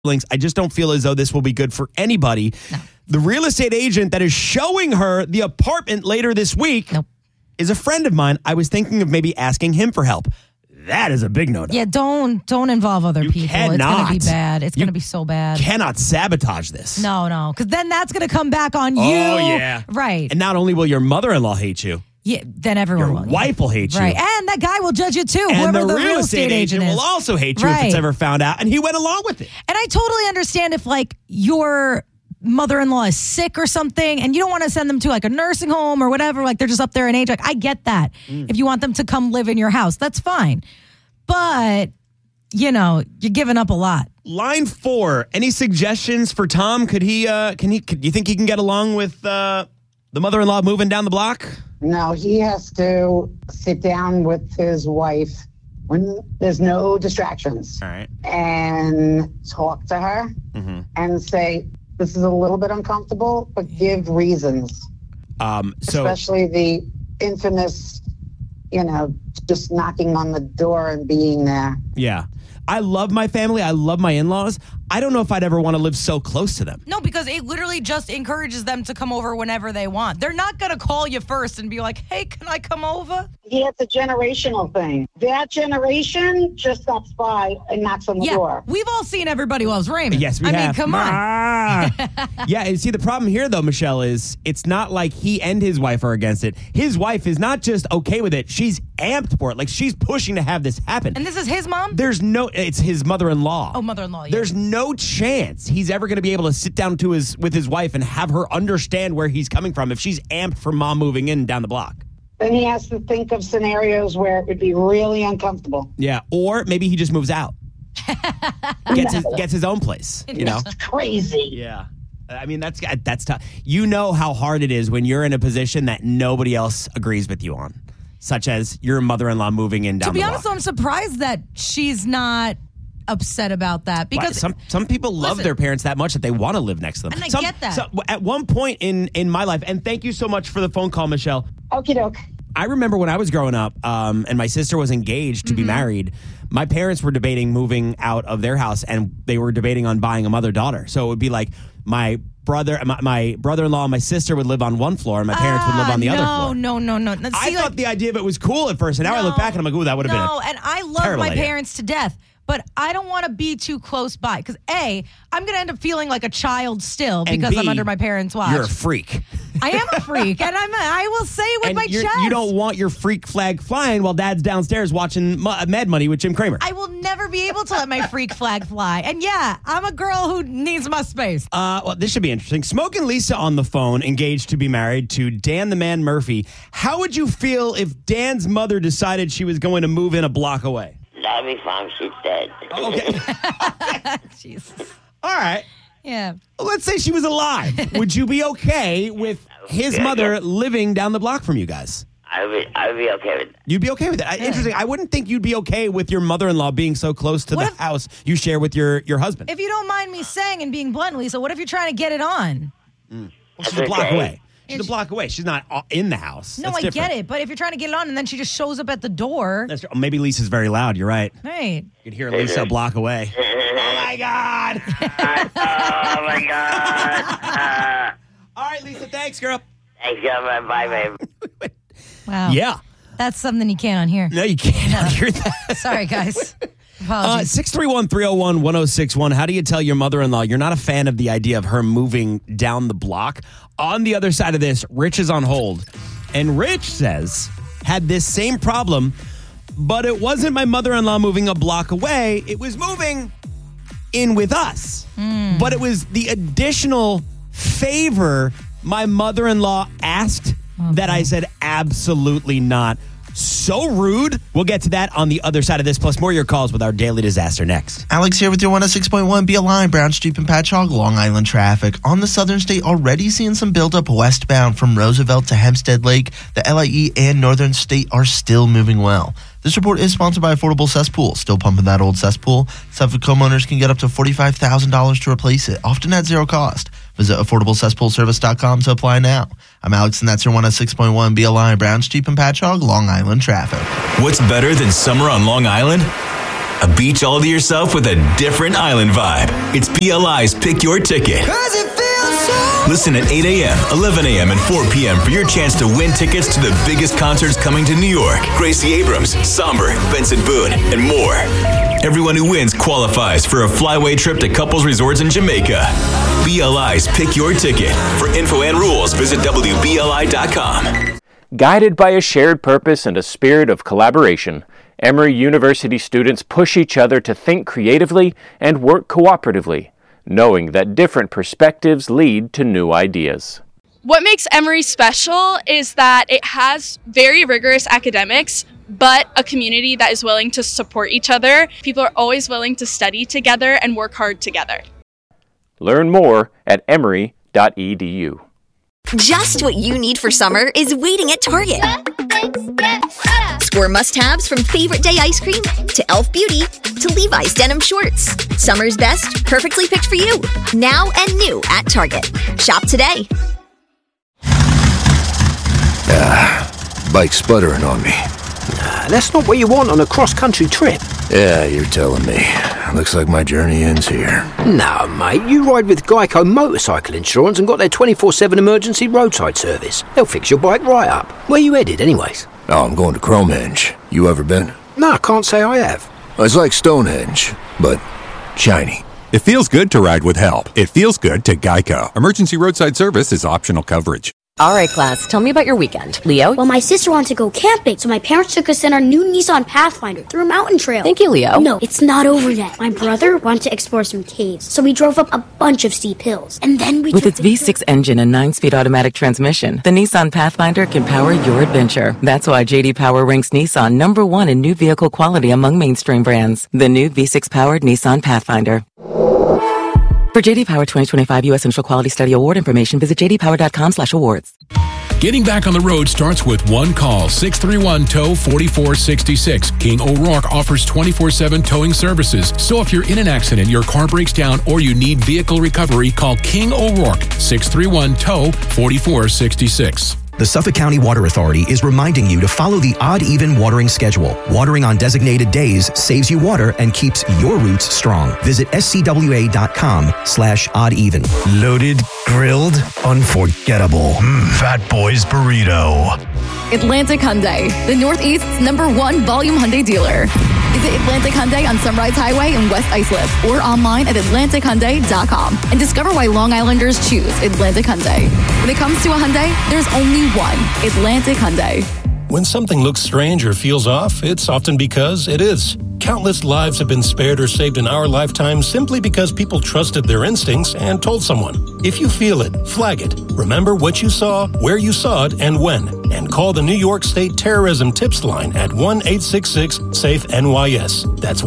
I just don't feel as though this will be good for anybody. No. The real estate agent that is showing her the apartment later this week is a friend of mine. I was thinking of maybe asking him for help. That is a big no-no. Yeah, don't involve other people. Cannot. It's going to be bad. It's going to be so bad. Cannot sabotage this. No, because then that's going to come back on you. Oh, yeah. Right. And not only will your mother-in-law hate you, yeah, then everyone your will. wife will hate you. Right. And that guy will judge you too. And whoever the real estate agent is. will also hate you if it's ever found out. And he went along with it. And I totally understand if like your mother-in-law is sick or something and you don't want to send them to like a nursing home or whatever, like they're just up there in age. Like I get that. If you want them to come live in your house, that's fine. But, you know, you're giving up a lot. Line 4, any suggestions for Tom? Do you think he can get along with the mother-in-law moving down the block? No, he has to sit down with his wife when there's no distractions. All right. And talk to her and say, this is a little bit uncomfortable, but give reasons. Especially the infamous, just knocking on the door and being there. Yeah. I love my family. I love my in-laws. I don't know if I'd ever want to live so close to them. No, because it literally just encourages them to come over whenever they want. They're not going to call you first and be like, hey, can I come over? Yeah, it's a generational thing. That generation just stops by and knocks on the door. We've all seen Everybody Loves Raymond. Yes, we have. I mean, come on. Yeah, and see, the problem here, though, Michelle, is it's not like he and his wife are against it. His wife is not just okay with it. She's amped for it. Like, she's pushing to have this happen. And this is his mom? It's his mother-in-law. Oh, mother-in-law, yeah. There's no chance he's ever going to be able to sit down with his wife and have her understand where he's coming from if she's amped for mom moving in down the block. Then he has to think of scenarios where it would be really uncomfortable. Yeah, or maybe he just moves out. Gets his own place, That's crazy. Yeah. I mean, that's tough. You know how hard it is when you're in a position that nobody else agrees with you on, such as your mother-in-law moving in down the block. To be honest, I'm surprised that she's not upset about that because some people love their parents that much that they want to live next to them. And I get that. So at one point in my life, and thank you so much for the phone call, Michelle. Okie doke. I remember when I was growing up, and my sister was engaged to be married. My parents were debating moving out of their house, and they were debating on buying a mother-daughter. So it would be like my brother-in-law and my sister would live on one floor, and my parents would live on the other floor. No. I thought the idea of it was cool at first, and now I look back and I'm like, ooh, that would have been a and I love my parents to death. But I don't want to be too close by because A, I'm going to end up feeling like a child still because I'm under my parents' watch. You're a freak. I am a freak, and I will say it with my chest. You don't want your freak flag flying while Dad's downstairs watching Mad Money with Jim Cramer. I will never be able to let my freak flag fly. And yeah, I'm a girl who needs my space. Well, this should be interesting. Smoke and Lisa on the phone, engaged to be married to Dan the Man Murphy. How would you feel if Dan's mother decided she was going to move in a block away? That'd be fine. She's dead. Okay. Jesus. All right. Yeah. Let's say she was alive. Would you be okay with his mother living down the block from you guys? I would be okay with that. You'd be okay with that? Interesting. I wouldn't think you'd be okay with your mother-in-law being so close to the house you share with your husband. If you don't mind me saying and being blunt, Lisa, what if you're trying to get it on? Well, she's a block away. She's a block away. She's not in the house. No, I get it. But if you're trying to get it on and then she just shows up at the door. That's true. Maybe Lisa's very loud. You're right. Right. You can hear Lisa a block away. Oh, my God. Oh, my God. All right, Lisa. Thanks, girl. Thanks, girl. Bye, babe. Wow. Yeah. That's something you can't unhear. No, you can't hear that. Sorry, guys. Apologies. 631-301-1061. How do you tell your mother-in-law you're not a fan of the idea of her moving down the block? On the other side of this, Rich is on hold. And Rich says, had this same problem, but it wasn't my mother-in-law moving a block away. It was moving in with us. But it was the additional favor my mother-in-law asked that I said absolutely not. So rude. We'll get to that on the other side of this, plus more of your calls with our daily disaster next. Alex here with your 106.1 Be a Line, Brown Street and Patchogue, Long Island traffic. On the southern state, already seeing some buildup westbound from Roosevelt to Hempstead Lake. The LIE and northern state are still moving well. This report is sponsored by Affordable Cesspool. Still pumping that old cesspool? Suffolk homeowners can get up to $45,000 to replace it, often at zero cost. Visit AffordableCesspoolService.com to apply now. I'm Alex, and that's your 106.1 Be a Line, Brown Street and Patchogue, Long Island traffic. What's better than summer on Long Island? A beach all to yourself with a different island vibe. It's BLI's Pick Your Ticket. Listen at 8 a.m., 11 a.m., and 4 p.m. for your chance to win tickets to the biggest concerts coming to New York. Gracie Abrams, Somber, Benson Boone, and more. Everyone who wins qualifies for a flyaway trip to Couples Resorts in Jamaica. BLI's Pick Your Ticket. For info and rules, visit WBLI.com. Guided by a shared purpose and a spirit of collaboration, Emory University students push each other to think creatively and work cooperatively, knowing that different perspectives lead to new ideas. What makes Emory special is that it has very rigorous academics, but a community that is willing to support each other. People are always willing to study together and work hard together. Learn more at emory.edu. Just what you need for summer is waiting at Target. Score must-haves from favorite day ice cream to Elf Beauty to Levi's denim shorts. Summer's best, perfectly picked for you. Now and new at Target. Shop today. Bike's sputtering on me. That's not what you want on a cross-country trip. Yeah, you're telling me. Looks like my journey ends here. No, mate, you ride with Geico Motorcycle Insurance and got their 24/7 emergency roadside service. They'll fix your bike right up. Where you headed, anyways? Oh, I'm going to Cromenge. You ever been? No, I can't say I have. It's like Stonehenge, but shiny. It feels good to ride with help. It feels good to Geico. Emergency roadside service is optional coverage. All right, class, tell me about your weekend. Leo? Well, my sister wanted to go camping, so my parents took us in our new Nissan Pathfinder through a mountain trail. Thank you, Leo. No, it's not over yet. My brother wanted to explore some caves, so we drove up a bunch of steep hills. And then we With its V6 engine and 9-speed automatic transmission, the Nissan Pathfinder can power your adventure. That's why J.D. Power ranks Nissan #1 in new vehicle quality among mainstream brands. The new V6-powered Nissan Pathfinder. For J.D. Power 2025 U.S. Central Quality Study Award information, visit jdpower.com/awards. Getting back on the road starts with one call, 631-TOW-4466. King O'Rourke offers 24/7 towing services. So if you're in an accident, your car breaks down, or you need vehicle recovery, call King O'Rourke, 631-TOW-4466. The Suffolk County Water Authority is reminding you to follow the odd-even watering schedule. Watering on designated days saves you water and keeps your roots strong. Visit scwa.com/oddeven. Loaded, grilled, unforgettable. Fat Boy's Burrito. Atlantic Hyundai, the Northeast's #1 volume Hyundai dealer. Visit Atlantic Hyundai on Sunrise Highway in West Islip or online at atlantichyundai.com and discover why Long Islanders choose Atlantic Hyundai. When it comes to a Hyundai, there's only one, Atlantic Hyundai. When something looks strange or feels off, it's often because it is. Countless lives have been spared or saved in our lifetime simply because people trusted their instincts and told someone. If you feel it, flag it. Remember what you saw, where you saw it, and when. And call the New York State Terrorism Tips Line at 1-866-SAFE-NYS. That's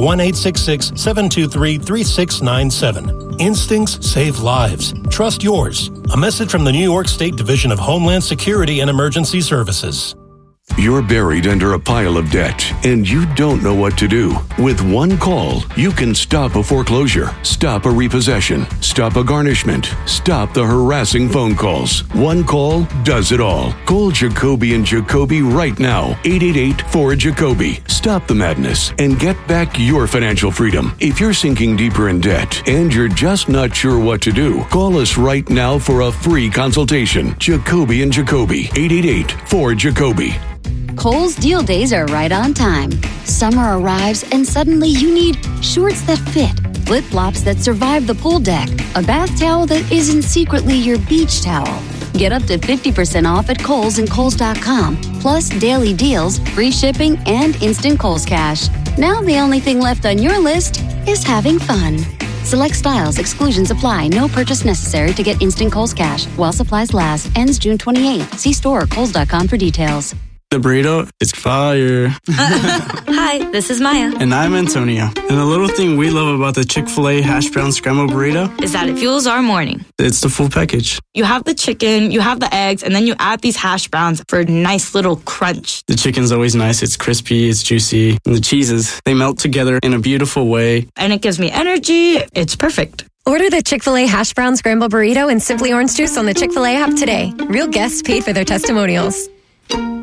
1-866-723-3697. Instincts save lives. Trust yours. A message from the New York State Division of Homeland Security and Emergency Services. You're buried under a pile of debt, and you don't know what to do. With one call, you can stop a foreclosure, stop a repossession, stop a garnishment, stop the harassing phone calls. One call does it all. Call Jacoby and Jacoby right now. 888-4-JACOBY. Stop the madness and get back your financial freedom. If you're sinking deeper in debt and you're just not sure what to do, call us right now for a free consultation. Jacoby and Jacoby. 888-4-JACOBY. Kohl's deal days are right on time. Summer arrives and suddenly you need shorts that fit, flip-flops that survive the pool deck, a bath towel that isn't secretly your beach towel. Get up to 50% off at Kohl's and Kohl's.com, plus daily deals, free shipping, and instant Kohl's Cash. Now the only thing left on your list is having fun. Select styles, exclusions apply. No purchase necessary to get instant Kohl's Cash. While supplies last. Ends June 28th. See store or Kohl's.com for details. The burrito is fire. Hi, this is Maya. And I'm Antonio. And the little thing we love about the Chick-fil-A hash brown scrambled burrito is that it fuels our morning. It's the full package. You have the chicken, you have the eggs, and then you add these hash browns for a nice little crunch. The chicken's always nice. It's crispy, it's juicy. And the cheeses, they melt together in a beautiful way. And it gives me energy. It's perfect. Order the Chick-fil-A hash brown scrambled burrito and Simply Orange Juice on the Chick-fil-A app today. Real guests paid for their testimonials.